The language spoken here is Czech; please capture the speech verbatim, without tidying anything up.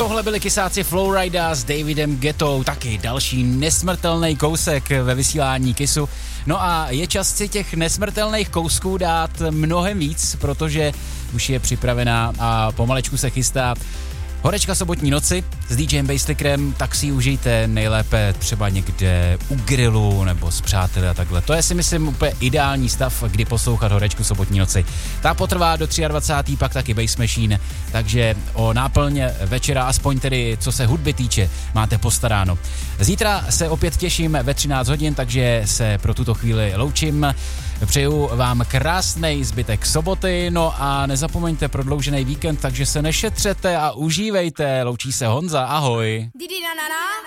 Tohle byli kysáci Flowrida s Davidem Guettou, taky další nesmrtelný kousek ve vysílání Kissu. No a je čas si těch nesmrtelných kousků dát mnohem víc, protože už je připravená a pomalečku se chystá horečka sobotní noci s DJem Basslickerem, tak si ji užijte nejlépe třeba někde u grilu nebo s přáteli a takhle. To je si myslím úplně ideální stav, kdy poslouchat horečku sobotní noci. Ta potrvá do dvacátého třetího pak taky Bass Machine, takže o náplň večera, aspoň tedy co se hudby týče, máte postaráno. Zítra se opět těším ve třináct hodin, takže se pro tuto chvíli loučím. Přeju vám krásnej zbytek soboty, no a nezapomeňte prodloužený víkend, takže se nešetřete a užívejte. Loučí se Honza, ahoj.